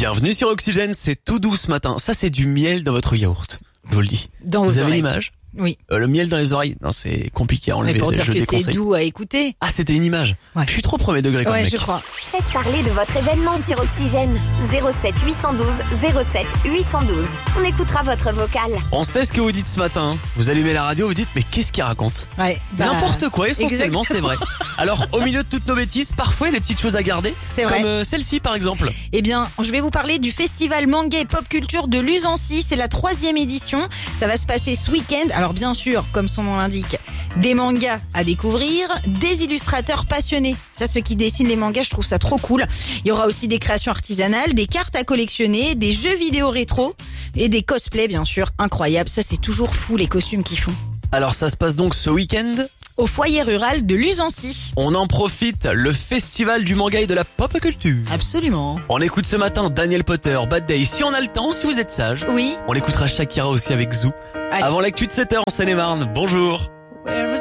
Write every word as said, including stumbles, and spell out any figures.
Bienvenue sur Oxygène, c'est tout doux ce matin. Ça, c'est du miel dans votre yaourt, je vous le dis. Dans Vous vos avez oreilles. l'image ? Oui. Euh, le miel dans les oreilles, non, c'est compliqué à enlever. Mais pour c'est- dire je que c'est déconseille. doux à écouter. Ah, c'était une image. Ouais. Je suis trop premier degré comme Ouais, mec. je crois. Faites parler de votre événement sur Oxygène. zéro sept huit un deux zéro sept huit un deux. On écoutera votre vocal. On sait ce que vous dites ce matin. Vous allumez la radio, vous dites, mais qu'est-ce qu'il raconte ? Ouais. bah, N'importe quoi, essentiellement, c'est exactement. vrai. Alors, au milieu de toutes nos bêtises, parfois, il y a des petites choses à garder. C'est vrai. Comme euh, celle-ci, par exemple. Eh bien, je vais vous parler du festival manga et pop culture de Luzancy. C'est la troisième édition. Ça va se passer ce week-end. Alors bien sûr, comme son nom l'indique, des mangas à découvrir, des illustrateurs passionnés. Ça, ceux qui dessinent les mangas, je trouve ça trop cool. Il y aura aussi des créations artisanales, des cartes à collectionner, des jeux vidéo rétro et des cosplays, bien sûr, incroyables. Ça, c'est toujours fou, les costumes qu'ils font. Alors, ça se passe donc ce week-end. Au foyer rural de Luzancy. On en profite, le festival du manga et de la pop culture. Absolument. On écoute ce matin Daniel Potter, Bad Day. Si on a le temps, si vous êtes sage. Oui. On écoutera Shakira aussi avec Zou. Allez. Avant l'actu de sept heures en Seine-et-Marne. Bonjour.